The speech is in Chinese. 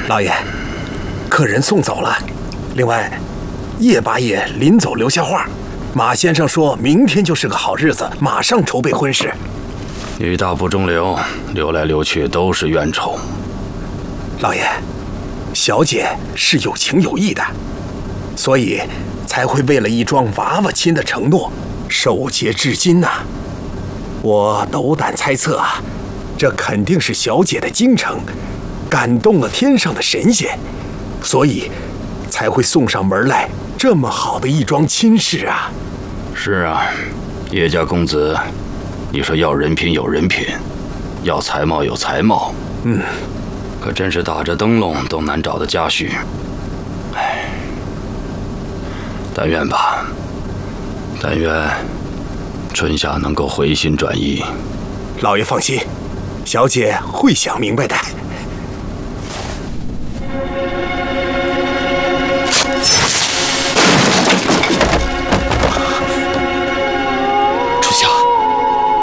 老爷，客人送走了。另外，叶八爷临走留下话，马先生说明天就是个好日子，马上筹备婚事。 女大不中留，留来留去都是冤仇。 老爷，小姐是有情有义的，所以才会为了一桩娃娃亲的承诺，守节至今呐。我斗胆猜测啊，这肯定是小姐的精诚感动了天上的神仙，所以才会送上门来这么好的一桩亲事啊。 是啊，叶家公子，你说要人品有人品，要才貌有才貌，可真是打着灯笼都难找的家婿。唉，但愿吧，但愿春夏能够回心转意。 老爷放心，小姐会想明白的。